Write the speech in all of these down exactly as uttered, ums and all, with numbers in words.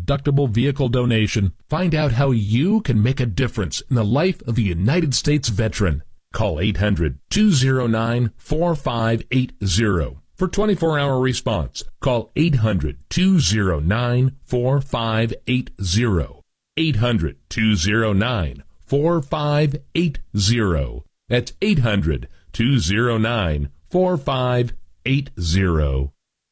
tax-deductible vehicle donation. Find out how you can make a difference in the life of a United States veteran. Call eight hundred, two oh nine, four five eight oh for twenty-four hour response. Call eight hundred, two oh nine, four five eight oh. eight hundred, two oh nine, four five eight oh. That's eight hundred, two oh nine, four five eight oh.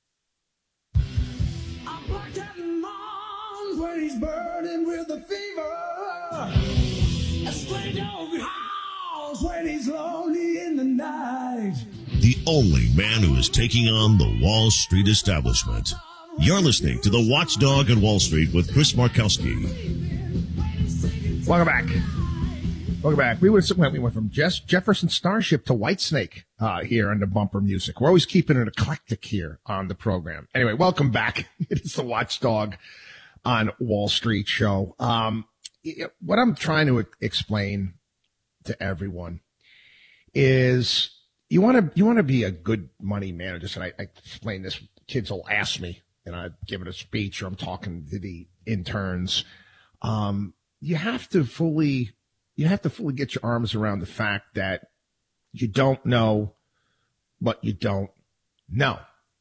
When he's burning with a fever, a stray dog howls when he's lonely in the night. The only man who is taking on the Wall Street establishment. You're listening to The Watchdog on Wall Street with Chris Markowski. Welcome back. Welcome back. We went, we went from Jess, Jefferson Starship to Whitesnake uh, here under bumper music. We're always keeping it eclectic here on the program. Anyway, welcome back. It is The Watchdog on Wall Street show. Um, what I'm trying to explain to everyone is you want to you want to be a good money manager. And I, I explain this. Kids will ask me, and I give it a speech, or I'm talking to the interns. Um, you have to fully you have to fully get your arms around the fact that you don't know what you don't know,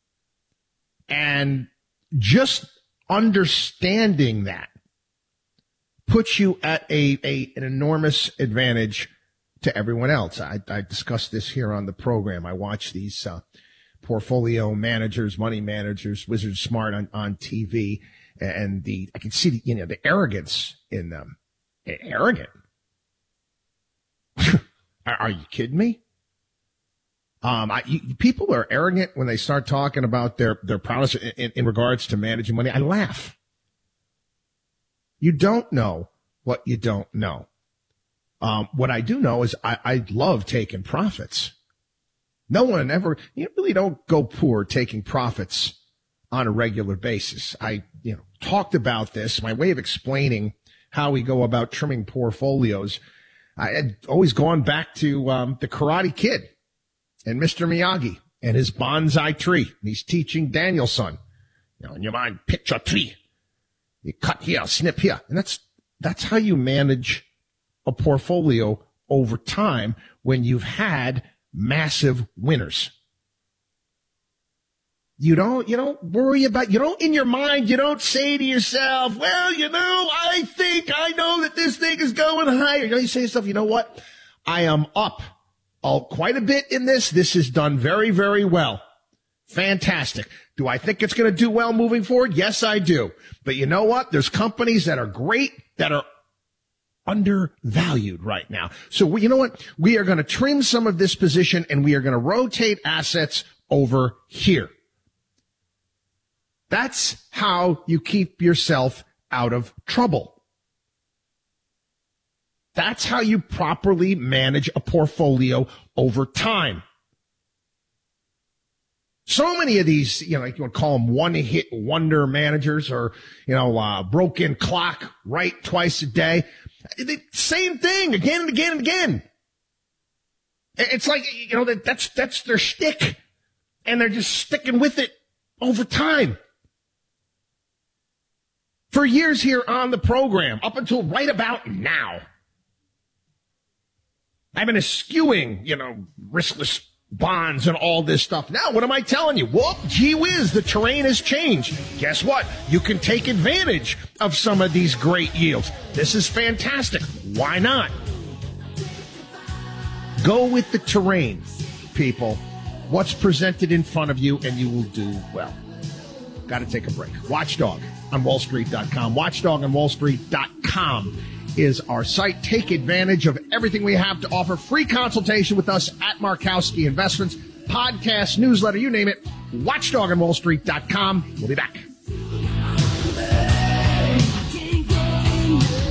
and just understanding that puts you at a, a an enormous advantage to everyone else. I, I discussed this here on the program. I watch these uh, portfolio managers, money managers, Wizard Smart on, on T V, and the I can see the, you know the arrogance in them. Arrogant? are, are you kidding me? Um, I, you, people are arrogant when they start talking about their, their prowess in, in, in regards to managing money. I laugh. You don't know what you don't know. Um, what I do know is I, I love taking profits. No one ever, you really don't go poor taking profits on a regular basis. I, you know, talked about this. My way of explaining how we go about trimming portfolios. I had always gone back to, um, the Karate Kid. And Mister Miyagi and his bonsai tree. And he's teaching Daniel-san, you know, in your mind, picture tree. You cut here, snip here. And that's, that's how you manage a portfolio over time when you've had massive winners. You don't, you don't worry about, you don't, in your mind, you don't say to yourself, well, you know, I think I know that this thing is going higher. You know, you say to yourself, you know what? I am up. Oh, quite a bit in this. This is done very, very well. Fantastic. Do I think it's going to do well moving forward? Yes, I do. But you know what? There's companies that are great that are undervalued right now. So we, you know what? We are going to trim some of this position and we are going to rotate assets over here. That's how you keep yourself out of trouble. That's how you properly manage a portfolio over time. So many of these, you know, like you want to call them one-hit wonder managers or, you know, uh, broken clock, right twice a day. The same thing again and again and again. It's like, you know, that that's, that's their shtick. And they're just sticking with it over time. For years here on the program, up until right about now, I've been eschewing, you know, riskless bonds and all this stuff. Now, what am I telling you? Whoop, gee whiz, the terrain has changed. Guess what? You can take advantage of some of these great yields. This is fantastic. Why not? Go with the terrain, people. What's presented in front of you, and you will do well. Got to take a break. Watchdog on wall street dot com. watchdog on wall street dot com. is our site. Take advantage of everything we have to offer. Free consultation with us at Markowski Investments. Podcast, newsletter, you name it. watchdog on wall street dot com. We'll be back.